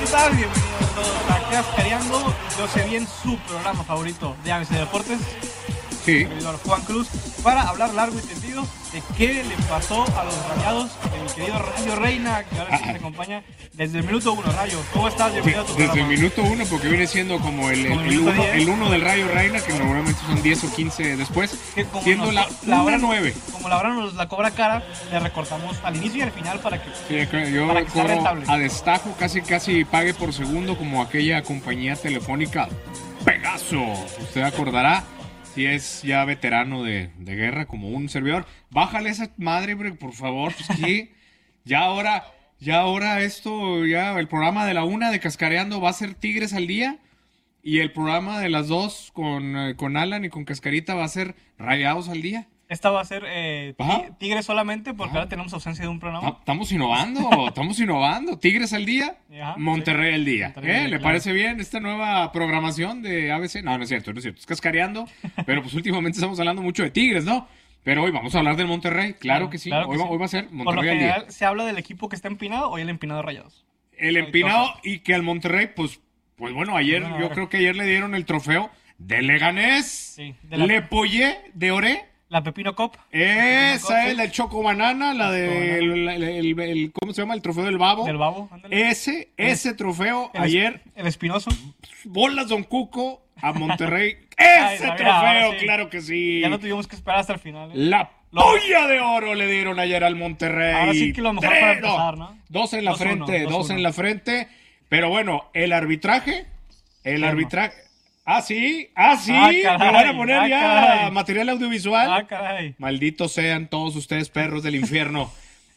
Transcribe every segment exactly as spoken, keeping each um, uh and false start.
estás? Bienvenidos todos a Cascareando. Yo sé bien su programa favorito de A B C Deportes. Sí. Servidor Juan Cruz, para hablar largo y tendido de qué le pasó a los Rayados de mi querido Rayo Reina, que ahora sí te acompaña desde el minuto uno. Rayo, ¿cómo estás? Bienvenido Sí, a tu desde programa. el minuto uno, porque viene siendo como el, el, Como el el, minuto uno, diez. el uno del Rayo Reina, que normalmente son diez o quince después, Que como siendo nos- la la hora una nueve. Como la hora nos la cobra cara, le recortamos al inicio y al final para que... Sí, creo- yo Para que sea cobro rentable. a destajo, casi casi pague por segundo, como aquella compañía telefónica Pegaso. Usted acordará, si es ya veterano de, de guerra, como un servidor. Bájale esa madre, hombre, por favor. Pues que ya ahora, ya ahora esto, ya el programa de la una de Cascareando va a ser Tigres al día. Y el programa de las dos con, eh, con Alan y con Cascarita va a ser Rayados al día. Esta va a ser eh, Ajá. ti- Tigres solamente, porque Ajá. ahora tenemos ausencia de un programa. Ta- Estamos innovando, estamos innovando. Tigres al día, Ajá, Monterrey sí. al día. Monterrey ¿Eh? al día, ¿Le claro. parece bien esta nueva programación de A B C? No, no es cierto, no es cierto. Es Cascareando, pero pues últimamente estamos hablando mucho de Tigres, ¿no? Pero hoy vamos a hablar del Monterrey, claro que sí. Claro que hoy, va, sí. hoy va a ser Por lo Monterrey al día. general se habla del equipo que está empinado o el empinado de Rayados. El empinado y que al Monterrey, pues, pues bueno, ayer, Bueno, yo ahora. creo que ayer le dieron el trofeo de Leganés. Sí, de la- Le Pollé de Oré. La Pepino Cup. Esa Sí. es la de Choco Banana, la de el, el- el- el- ¿cómo se llama? El trofeo del babo. Del Babo. ándale. Ese, ese trofeo El es- ayer, El Espinoso. bolas Don Cuco a Monterrey. Ay, Ese mira, trofeo, ahora sí. claro que sí. Ya no tuvimos que esperar hasta el final. ¿eh? La Lo- polla de oro le dieron ayer al Monterrey. Ahora sí que lo mejor para empezar, ¿no? Dos en la dos uno, frente, dos dos uno. en la frente. Pero bueno, el arbitraje, el Calma. arbitraje. Ah, sí, ah, sí, Ah, me caray, van a poner ah, ya caray. material audiovisual. Ah, caray. Malditos sean todos ustedes, perros del infierno.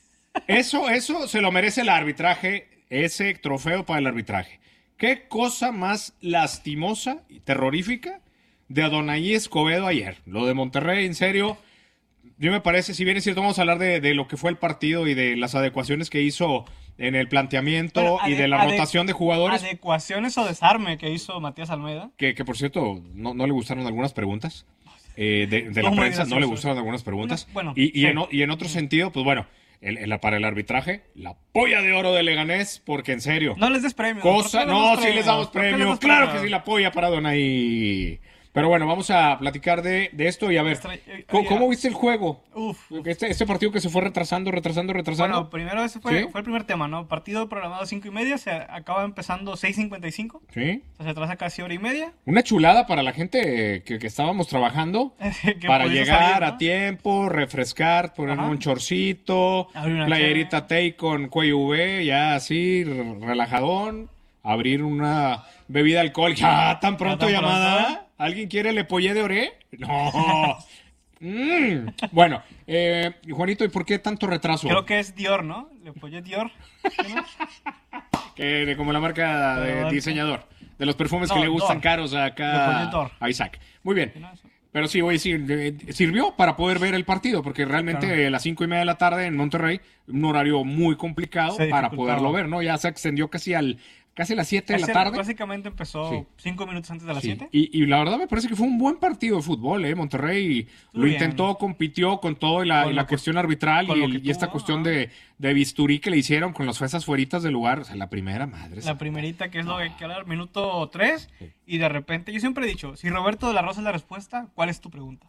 Eso, eso se lo merece el arbitraje, ese trofeo para el arbitraje. Qué cosa más lastimosa y terrorífica de Adonai Escobedo ayer. Lo de Monterrey, en serio, yo me parece, si bien es cierto, vamos a hablar de, de lo que fue el partido y de las adecuaciones que hizo en el planteamiento Bueno, y ade- de la ade- rotación de jugadores. Adecuaciones o desarme que hizo Matías Almeida. Que, que por cierto, no, no le gustaron algunas preguntas eh, de, de la Muy prensa, no le gracioso. gustaron algunas preguntas. Una- bueno, y, y, sí. en, o- y en otro sentido, pues bueno, el, el- para el arbitraje, la polla de oro de Leganés, porque en serio, No les des premio. cosa, ¿por qué no, damos sí les damos ¿Por qué les premio, damos claro premio? que sí, la polla para Donay. Pero bueno, vamos a platicar de, de esto y a ver, Estra- eh, ¿cómo, oye, cómo viste el juego? Uf. Este, este partido que se fue retrasando, retrasando, retrasando. Bueno, primero ese fue, ¿Sí? fue el primer tema, ¿no? Partido programado a cinco y media, se acaba empezando seis cincuenta y cinco. Sí. O sea, se atrasa casi hora y media. Una chulada para la gente que, que estábamos trabajando. Que Para pudiese llegar salir, ¿no? a tiempo, refrescar, poner Ajá. un chorcito, Abrir una playerita Tay con cuello V, ya así, r- relajadón, abrir una bebida alcohólica. Ah, tan pronto tan llamada. pronto. ¿Alguien quiere le pollé de oré? No. Mm. Bueno, eh, Juanito, ¿y por qué tanto retraso? Creo que es Dior, ¿no? Le apoyé Dior. ¿sí, no? Que de- como la marca de Pero- diseñador, de los perfumes No, que le gustan Dor. caros Le acá ponen Dor. a Isaac. Muy bien. ¿Sí, no? Eso. Pero sí, oye, sí, eh, sirvió para poder ver el partido, porque realmente Claro. a las cinco y media de la tarde en Monterrey, un horario muy complicado Se para dificultaba. poderlo ver, ¿no? Ya se extendió casi al casi a las siete de la Ese tarde. Básicamente empezó Sí. cinco minutos antes de las Sí. siete. Y, y la verdad me parece que fue un buen partido de fútbol, ¿eh? Monterrey lo Muy bien. intentó, compitió con todo y la, Con y lo la que- cuestión arbitral con y, lo el- que y esta tuvo, cuestión ajá. de, de bisturí que le hicieron con las fresas fueritas del lugar. O sea, la primera, madre. La santa. primerita, que es lo que hay que hablar, minuto tres. Y de repente, yo siempre he dicho, si Roberto de la Rosa es la respuesta, ¿cuál es tu pregunta?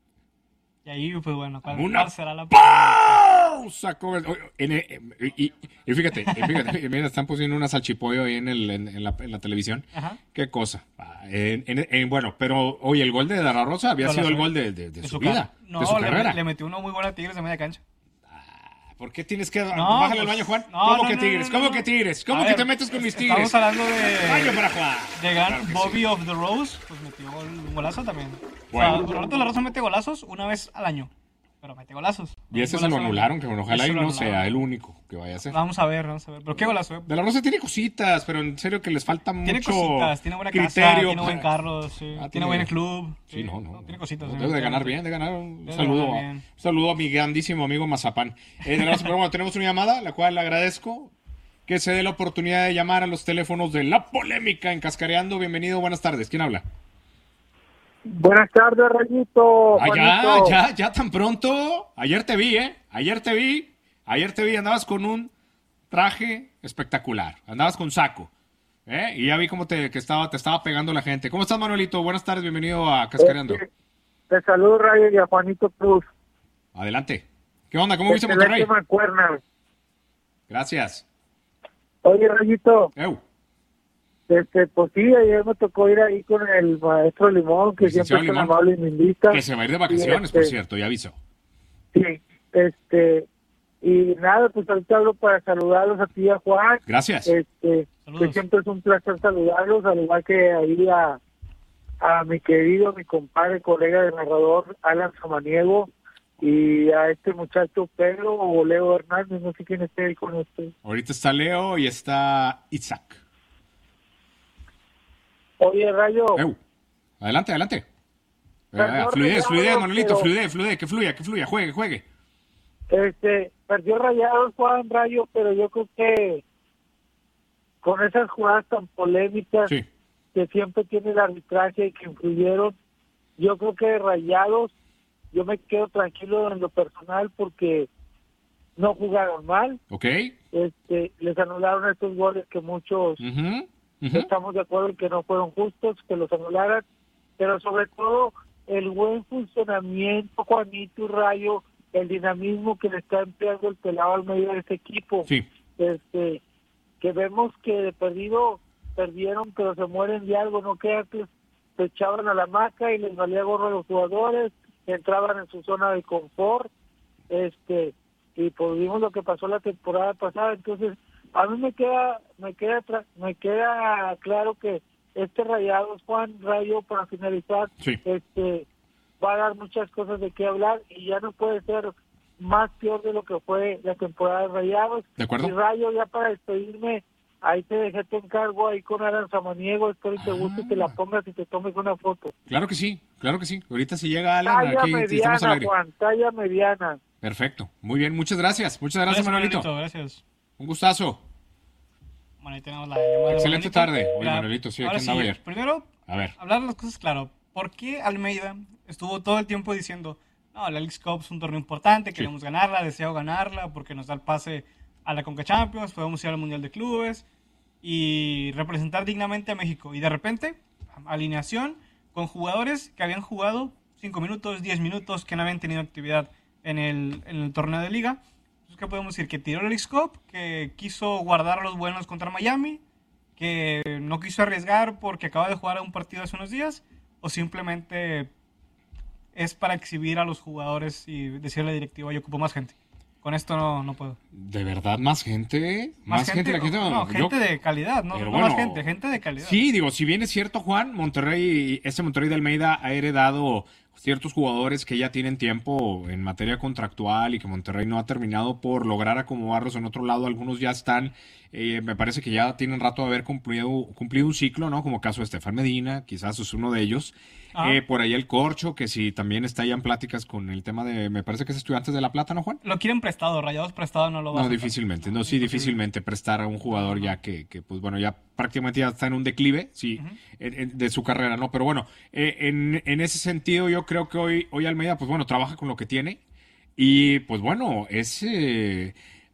Y ahí, pues bueno, ¿cuál, Una cuál será la pregunta? pausa. con el- en el- y, y- y fíjate, y fíjate, mira, están poniendo una salchipollo ahí en, el, en, en la, en la televisión. Ajá. Qué cosa. Ah, en- en- en- bueno, pero oye, el gol de De La Rosa había Golazo. sido el gol de, de- de De su cara- vida, No, de su le, carrera. le metió uno muy bueno a Tigres de media cancha. ¿Por qué tienes que... No, Bájale al pues, baño, Juan. no, ¿Cómo no, que no, Tigres? no, ¿Cómo no. que Tigres? A ¿Cómo que ver, te metes con mis Tigres? Estamos hablando de... Baño para Juan. De gran Claro que Bobby sí. of the Rose, pues metió gol- un golazo también. Bueno. O sea, Roberto de la Rosa mete golazos una vez al año, pero mete golazos. Y ese Un se lo golazo al año. anularon, que bueno, ojalá Ese y lo no anularon. sea el único que vaya a ser. Vamos a ver, vamos a ver. Pero qué golazo, eh. De La Rosa tiene cositas, pero en serio que les falta Tiene mucho cositas, tiene buena casa, criterio. tiene buen para- carro, sí. Ah, tiene, tiene- buen club. Sí, no, no. Tiene cositas. No, sí, debe de ganar efectivamente. bien, de ganar. Un Debe de saludo, ganar a- bien. un saludo a mi grandísimo amigo Mazapán. Eh, de la Rosa, pero bueno, tenemos una llamada, la cual le agradezco que se dé la oportunidad de llamar a los teléfonos de La Polémica en Cascareando. Bienvenido, buenas tardes. ¿Quién habla? Buenas tardes, Rayito. Ah, ya, Juanito. ya, ya tan pronto. Ayer te vi, ¿eh? Ayer te vi. Ayer te vi, andabas con un traje espectacular. Andabas con saco. ¿Eh? Y ya vi cómo te, que estaba, te estaba pegando la gente. ¿Cómo estás, Manuelito? Buenas tardes, bienvenido a Cascareando. Este, te saludo, Rayo, y a Juanito Cruz. Adelante. ¿Qué onda? ¿Cómo viste Excelente Monterrey? mancuerna. Gracias. Oye, Rayito, Eu. este, pues sí, ayer me tocó ir ahí con el maestro Limón, que Licenciado siempre es tan Limón. amable y me invita. Que se va a ir de vacaciones, Y, por este, cierto, ya avisó. Sí, este, y nada, pues ahorita hablo para saludarlos a ti y a Juan. Gracias. Este, Saludos. que siempre es un placer saludarlos, al igual que ahí a, a mi querido, mi compadre, colega de narrador, Alan Samaniego, y a este muchacho Pedro o Leo Hernández, no sé quién esté ahí con usted. Ahorita está Leo y está Isaac. Oye, Rayo, Eu. Adelante, adelante. Eh, Perdón, fluidez, Rayados, fluidez, Manuelito, pero- fluidez, fluidez, que fluya, que fluya, juegue, juegue. este, perdió Rayados Juan Rayo, pero yo creo que con esas jugadas tan polémicas Sí. que siempre tiene el arbitraje y que influyeron, yo creo que Rayados, yo me quedo tranquilo en lo personal porque no jugaron mal, ¿Ok? este, les anularon estos goles que muchos Ujú, ujú. estamos de acuerdo en que no fueron justos, que los anularan, pero sobre todo el buen funcionamiento, Juanito y Rayo, el dinamismo que le está empleando el pelado al medio de este equipo, Sí. este, que vemos que de perdido perdieron, pero se mueren de algo, no queda que se echaban a la maca y les valía gorro a los jugadores, entraban en su zona de confort, este, y pues vimos lo que pasó la temporada pasada. Entonces a mí me queda me queda tra- me queda claro que este Rayados, Juan Rayo, para finalizar, Sí. este va a dar muchas cosas de qué hablar y ya no puede ser más peor de lo que fue la temporada de Rayados. De acuerdo. Y Rayo, ya para despedirme, ahí te dejé tu encargo ahí con Alan Samaniego, espero que te guste, Ah. que la pongas y te tomes una foto. Claro que sí, claro que sí. Ahorita si llega Alan, Talla aquí estamos al mediana, aire. Juan, talla mediana. Perfecto. Muy bien, muchas gracias. Muchas gracias, Manuelito. Gracias. Un gustazo. Bueno, ahí tenemos la llamada de Excelente Manuelito. tarde. Oye, Mira, Manuelito, sí, ahora aquí andaba sí, ayer. primero, A ver. hablar las cosas claro. ¿Por qué Almeida estuvo todo el tiempo diciendo, no, la Leagues Cup es un torneo importante, queremos ganarla, deseo ganarla, porque nos da el pase a la Conca Champions, podemos ir al Mundial de Clubes y representar dignamente a México? Y de repente, alineación con jugadores que habían jugado cinco minutos, diez minutos, que no habían tenido actividad en el, en el torneo de liga. Entonces, ¿qué podemos decir? Que tiró la Leagues Cup, que quiso guardar a los buenos contra Miami, que no quiso arriesgar porque acaba de jugar un partido hace unos días, o simplemente es para exhibir a los jugadores y decirle a la directiva, yo ocupo más gente. Con esto no, no puedo. ¿De verdad más gente? Más, gente, la gente no, no, yo- gente de calidad, no, Pero no bueno, más gente, gente de calidad. Sí, digo, si bien es cierto, Juan, Monterrey, este Monterrey de Almeida ha heredado ciertos jugadores que ya tienen tiempo en materia contractual y que Monterrey no ha terminado por lograr acomodarlos en otro lado. Algunos ya están, eh, me parece que ya tienen rato de haber cumplido, cumplido un ciclo, ¿no? Como caso de Estefan Medina, quizás es uno de ellos. Ah. Eh, por ahí el Corcho, que sí también está ya en pláticas con el tema de, me parece que es Estudiantes de La Plata, ¿no, Juan? Lo quieren prestado, Rayados prestado no lo va a No, sacar. difícilmente, no, sí, difícilmente prestar a un jugador ya que, que, pues bueno, ya prácticamente ya está en un declive, sí, Ujú. en- en- de su carrera, ¿no? Pero bueno, eh, en, en ese sentido yo creo que hoy, hoy Almeida, pues bueno, trabaja con lo que tiene y pues bueno, es, eh,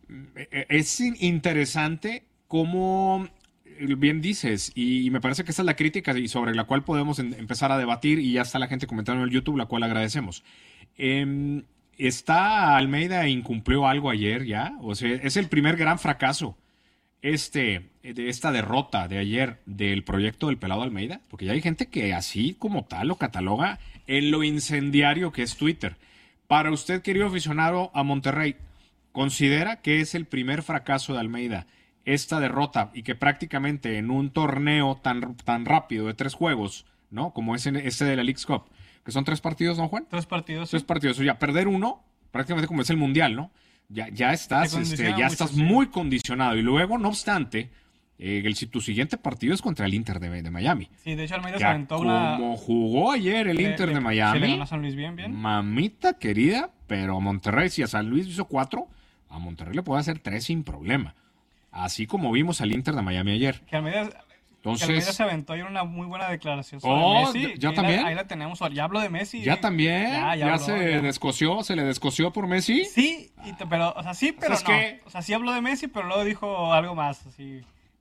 es interesante cómo, bien dices, y me parece que esa es la crítica y sobre la cual podemos en- empezar a debatir y ya está la gente comentando en el YouTube, la cual agradecemos. Em, ¿Está Almeida incumplió algo ayer ya? O sea, es el primer gran fracaso este, de esta derrota de ayer del proyecto del Pelado Almeida, porque ya hay gente que así como tal lo cataloga en lo incendiario que es Twitter. Para usted, querido aficionado a Monterrey, ¿considera que es el primer fracaso de Almeida esta derrota y que prácticamente en un torneo tan, tan rápido de tres juegos, ¿no? Como es en este de la Leagues Cup, que son tres partidos, ¿no, Juan? Tres partidos. Tres sí. partidos, o ya perder uno, prácticamente como es el Mundial, ¿no? Ya, ya estás, Te condiciona este, ya mucho, estás sí. muy condicionado. Y luego, no obstante, eh, el, si tu siguiente partido es contra el Inter de, de Miami. Sí, de hecho Almeida se Ya aventó una... como jugó ayer el le- Inter le- de Sí, le Miami, ganó a San Luis bien, bien. mamita querida, pero a Monterrey, si a San Luis hizo cuatro, a Monterrey le puede hacer tres sin problema. Así como vimos al Inter de Miami ayer. Que Almeida, que Almeida Entonces, se aventó ayer una muy buena declaración sobre Oh, Messi. ¿ya que también? Ahí la, ahí la tenemos. Ya hablo de Messi. ya también, Ya, ya, ya habló, se ya. descoció, se le descoció por Messi. Sí, y te- pero, o sea, sí, pero es no. que- O sea, sí habló de Messi, pero luego dijo algo más, así,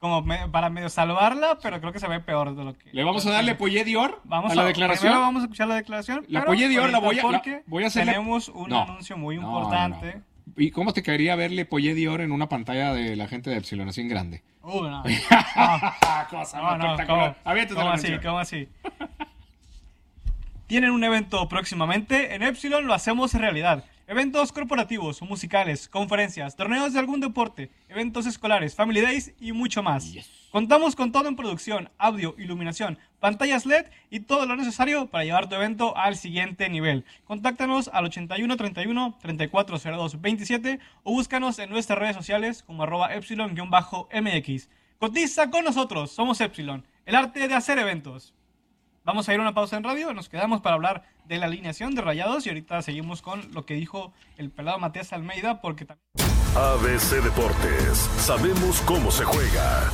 como me, para medio salvarla, pero creo que se ve peor de lo que... ¿Le vamos a darle Poyet Dior vamos a la a, declaración? Primero vamos a escuchar la declaración. La Poyet Dior la voy a... Porque la, voy a hacerle... tenemos un no, anuncio muy no, importante. No, no. ¿Y cómo te caería verle Poyet Dior en una pantalla de la gente de Epsilon así en grande? Uh, no. No, Cosa no, no, espectacular. ¿cómo, ¿cómo así? ¿Cómo así? Tienen un evento próximamente en Epsilon, lo hacemos realidad. Eventos corporativos, musicales, conferencias, torneos de algún deporte, eventos escolares, family days y mucho más. Yes. Contamos con todo en producción, audio, iluminación, pantallas L E D y todo lo necesario para llevar tu evento al siguiente nivel. Contáctanos al ochenta y uno treinta y uno treinta y cuatro cero dos veintisiete o búscanos en nuestras redes sociales como arroba epsilon-M X. Cotiza con nosotros, somos Epsilon, el arte de hacer eventos. Vamos a ir a una pausa en radio, nos quedamos para hablar de la alineación de Rayados y ahorita seguimos con lo que dijo el pelado Matías Almeida porque también... A B C Deportes, sabemos cómo se juega.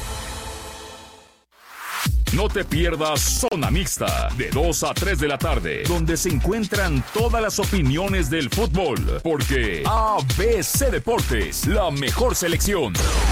No te pierdas Zona Mixta, de dos a tres de la tarde, donde se encuentran todas las opiniones del fútbol, porque A B C Deportes, la mejor selección.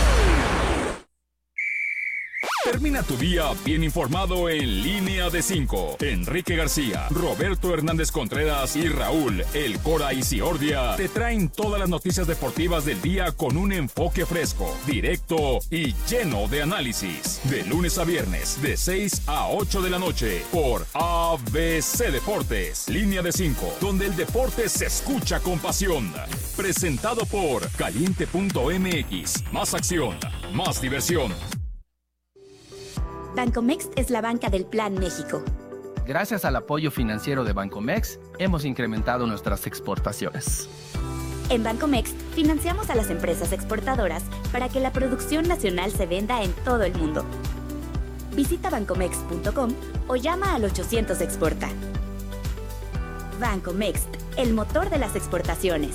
Termina tu día bien informado en Línea de cinco. Enrique García, Roberto Hernández Contreras y Raúl El Cora Isiordia te traen todas las noticias deportivas del día con un enfoque fresco, directo y lleno de análisis. De lunes a viernes, de seis a ocho de la noche, por A B C Deportes, Línea de cinco, donde el deporte se escucha con pasión. Presentado por Caliente punto M X. Más acción, más diversión. Bancomext es la banca del Plan México. Gracias al apoyo financiero de Bancomext, hemos incrementado nuestras exportaciones. En Bancomext, financiamos a las empresas exportadoras para que la producción nacional se venda en todo el mundo. Visita bancomext punto com o llama al ochocientos Exporta. Bancomext, el motor de las exportaciones.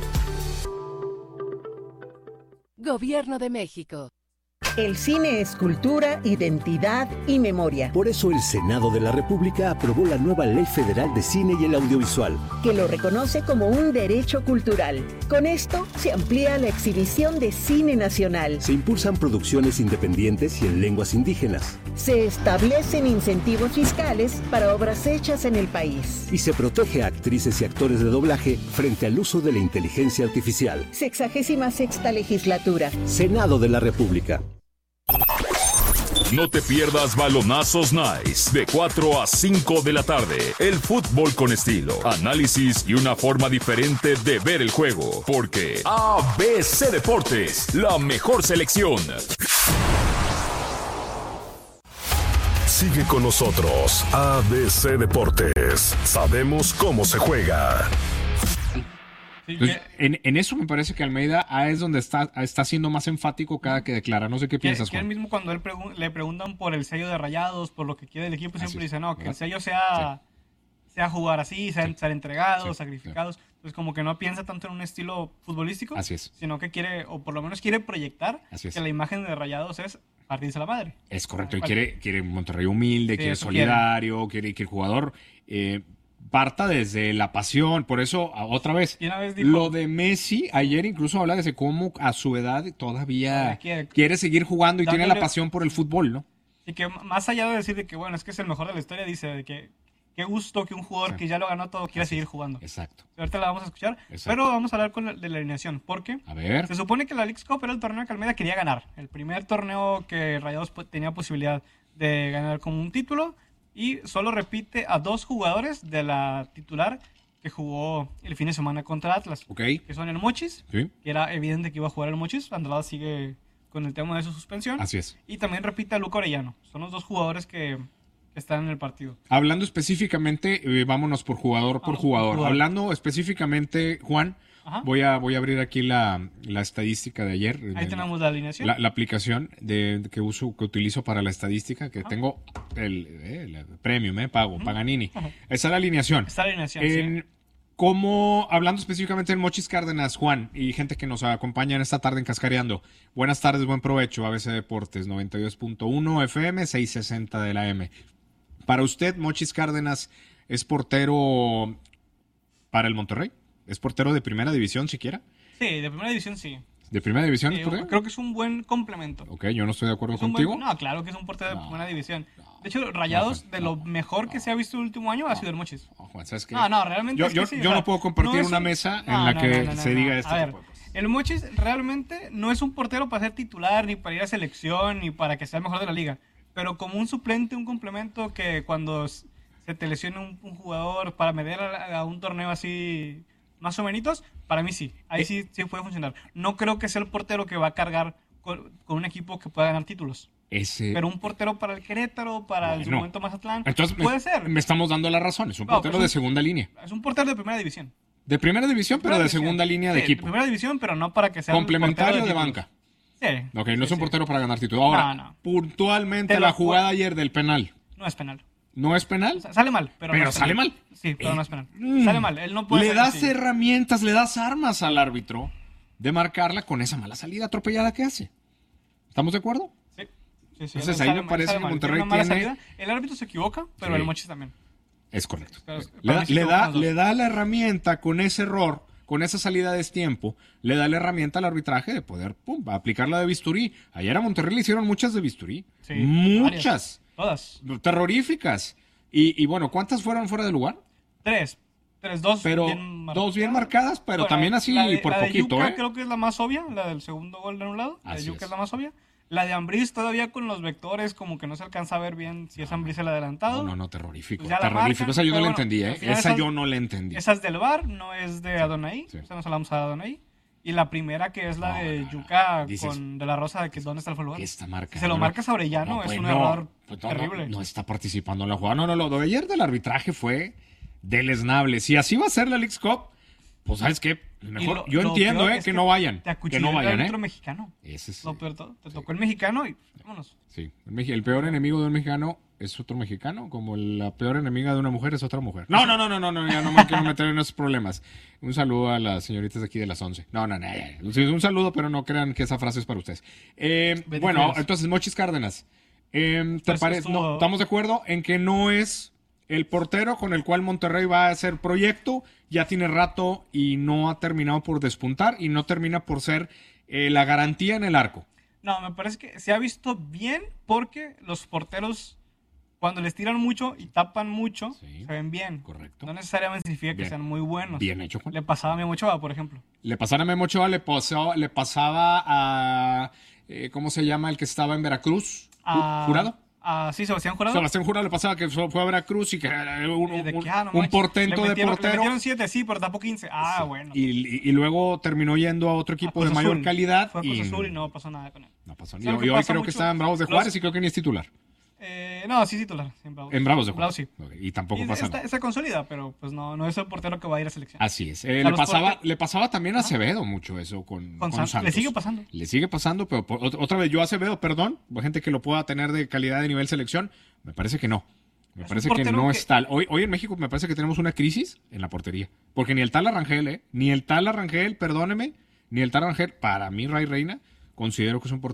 Gobierno de México. El cine es cultura, identidad y memoria. Por eso el Senado de la República aprobó la nueva Ley Federal de Cine y el Audiovisual, que lo reconoce como un derecho cultural. Con esto se amplía la exhibición de cine nacional. Se impulsan producciones independientes y en lenguas indígenas. Se establecen incentivos fiscales para obras hechas en el país. Y se protege a actrices y actores de doblaje frente al uso de la inteligencia artificial. Sexagésima sexta legislatura. Senado de la República. No te pierdas Balonazos Nice, de cuatro a cinco de la tarde. El fútbol con estilo, análisis y una forma diferente de ver el juego. Porque A B C Deportes, la mejor selección. Sigue con nosotros, A B C Deportes. Sabemos cómo se juega. Entonces, en, en eso me parece que Almeida ah, es donde está, está siendo más enfático cada que declara. No sé qué piensas, que, que Juan. él mismo cuando él pregun- le preguntan por el sello de Rayados, por lo que quiere el equipo, siempre dice, no, que el sello sea, sí. sea jugar así, sea, sí. ser entregados, sí. sacrificados. Sí. Entonces como que no piensa tanto en un estilo futbolístico, así es. Sino que quiere, o por lo menos quiere proyectar así es. que la imagen de Rayados es partirse la madre. Es correcto, y quiere, quiere Monterrey humilde, sí, quiere solidario, quiere. quiere que el jugador... Eh, parta desde la pasión, por eso, otra vez, vez dijo, lo de Messi, ayer incluso habla de cómo a su edad todavía quiere, quiere seguir jugando y tiene la pasión por el fútbol, ¿no? Y que más allá de decir de que, bueno, es que es el mejor de la historia, dice de que qué gusto que un jugador sí. que ya lo ganó todo quiera seguir jugando. Exacto. Ahorita la vamos a escuchar, exacto. Pero vamos a hablar con la, de la alineación, porque a ver. Se supone que la Leagues Cup era el torneo que Almeida quería ganar, el primer torneo que Rayados tenía posibilidad de ganar como un título, y solo repite a dos jugadores de la titular que jugó el fin de semana contra Atlas. Okay. Que son el Mochis, sí. que era evidente que iba a jugar el Mochis. Andrada sigue con el tema de su suspensión. Así es. Y también repite a Luca Orellano. Son los dos jugadores que, que están en el partido. Hablando específicamente, eh, vámonos por jugador por, ah, jugador. por jugador. Hablando específicamente, Juan, voy a, voy a abrir aquí la, la estadística de ayer. Ahí de, tenemos la alineación. La, la aplicación de, de que uso, que utilizo para la estadística, que Ajá. tengo el, eh, el premium, eh, pago, uh-huh. Paganini. Uh-huh. Esa es la alineación. Esa es la alineación, en, sí. Como, hablando específicamente en Mochis Cárdenas, Juan, y gente que nos acompaña en esta tarde en Cascareando. Buenas tardes, buen provecho, A B C Deportes, noventa y dos punto uno F M, seiscientos sesenta de la M. Para usted, Mochis Cárdenas, ¿es portero para el Monterrey? ¿Es portero de primera división siquiera? Sí, de primera división sí. ¿De primera división? Sí, ¿Por qué? creo que es un buen complemento. Ok, yo no estoy de acuerdo Es un contigo. buen- no, claro que es un portero de No, primera división. no, de hecho, Rayados, no, de no, lo mejor que no, se ha visto el último año, ha sido el Mochis. No, Juan, ¿sabes qué? No, no, realmente Yo, es yo, que sí, yo o sea, no puedo compartir no es una un- mesa en no, la no, que no, no, no, se no. diga A este ver, tipo de cosas. el Mochis realmente no es un portero para ser titular, ni para ir a selección, ni para que sea el mejor de la liga. Pero como un suplente, un complemento que cuando s- se te lesiona un, un jugador para meter a, a un torneo así más o menos, para mí sí. Ahí Eh. sí, sí puede funcionar. No creo que sea el portero que va a cargar con, con un equipo que pueda ganar títulos. Ese... Pero un portero para el Querétaro, para en su Bueno. momento Mazatlán, Entonces, puede me, ser. me estamos dando la razón. Es un No, portero pues de un- segunda línea. Es un portero de primera división. De primera división, pero Primera de división. segunda línea de Sí, equipo. primera división, pero no para que sea un Complementario portero de títulos. banca. Sí. Ok, no es sí, un sí. portero para ganar título. Ahora, No, no. puntualmente Te lo la jugada pu- ayer del penal. No es penal. ¿No es penal? O sea, sale mal, pero, Pero no es sale penal. mal. Sí, pero Eh, no es penal. mm. Sale mal. Él no puede Le hacer das así. herramientas, le das armas al árbitro de marcarla con esa mala salida atropellada que hace. ¿Estamos de acuerdo? Sí. Sí, sí, Entonces, él ahí sale me mal, parece sale que mal. Monterrey una mala tiene- salida. El árbitro se equivoca, pero Sí. el Mochis también. Es correcto. Pero- Le para da, mí se le, equivocan da, los dos. le da la herramienta con ese error, con esa salida de destiempo, le da la herramienta al arbitraje de poder pum, aplicar la de bisturí. Ayer a Monterrey le hicieron muchas de bisturí. Sí, muchas. Todas. Terroríficas. Y, y bueno, ¿cuántas fueron fuera de lugar? Tres. Tres, dos Pero bien dos bien marcadas, pero Bueno, también así la de- por la de poquito, Yuka ¿eh? creo que es la más obvia, la del segundo gol de un lado. La de Así Yuka es. es la más obvia. La de Ambriz todavía con los vectores, como que no se alcanza a ver bien si es Ambriz el adelantado. No, no, no, terrorífico. Pues ya la terrorífico. marcan, Esa yo no pero la bueno, entendí, al ¿eh? final Esa esas- yo no la entendí. Esa es del V A R, no es de Adonai. Sí. O sea, nos hablamos a Adonai. Y la primera que es la No, de no, no. Yuka Dices, con De La Rosa, de que dónde está el lugar. Esta marca. Si se lo no, marcas a Orellano, no, es pues un no, error pues no, terrible. No, no está participando en la jugada. No, no, lo de ayer del arbitraje fue deleznable. Si así va a ser la Leagues Cup, pues ¿sabes qué? Mejor, lo- yo lo entiendo, peor ¿eh? es Que que no vayan. Te Que acuchilló no el vayan, árbitro ¿eh? mexicano. Ese es, Lo peor de todo. Te tocó el mexicano y vámonos. sí. El, meji- el peor enemigo de un mexicano es otro mexicano, como la peor enemiga de una mujer es otra mujer. No, no, no, no, no, no ya no me quiero meter en esos problemas. Un saludo a las señoritas de aquí de las once. No, no, no, ya, ya. Sí, un saludo, pero no crean que esa frase es para ustedes. Eh, Bendiciones. bueno, entonces, Mochis Cárdenas. Eh, ¿te Pues parece? estuvo- No, ¿estamos de acuerdo en que no es el portero con el cual Monterrey va a hacer proyecto? Ya tiene rato y no ha terminado por despuntar y no termina por ser eh, la garantía en el arco. No, me parece que se ha visto bien porque los porteros, cuando les tiran mucho y tapan mucho, Sí. se ven bien. Correcto. No necesariamente significa que Bien. sean muy buenos. Bien hecho, Juan. Le pasaba a Memo Ochoa, por ejemplo. Le pasara a Memo Ochoa, le, pasó, le pasaba a... eh, ¿cómo se llama el que estaba en Veracruz? Ju- A- ¿Jurado? a- sí, Sebastián Jurado. Sebastián Jurado le pasaba que fue a Veracruz y que era un, Eh, ¿de un- qué? Ah, no un manches. portento Le de metieron- Le portero. metieron siete, sí, pero tapó quince. Ah, Sí. bueno. Y, y- y luego terminó yendo a otro A equipo Cruz de mayor Azul. calidad. Fue a y Cruz Azul y no pasó nada con él. no pasó. Y, ¿Sabes y qué hoy pasa creo que mucho? está en Bravos de Los- Juárez y creo que ni es titular. Eh, no, sí, titular. sí, en Bravos. En Bravos de Juárez. sí. Ok, y tampoco Y pasa está, nada. está consolida, pero pues no, no es el portero que va a ir a selección. Así es. Eh, O sea, le, los pasaba, porte- le pasaba también a Acevedo mucho eso con, Con con San- Santos. le sigue pasando. Le sigue pasando, pero por- ot- otra vez yo a Acevedo, perdón, hay gente que lo pueda tener de calidad de nivel selección, me parece que no. Me Es parece un que portero no que- es tal. Hoy, hoy en México me parece que tenemos una crisis en la portería. Porque ni el tal Arrangel, ¿eh? Ni el tal Arrangel, perdóneme, ni el tal Arrangel, para mí, Ray Reina, considero que es un, por-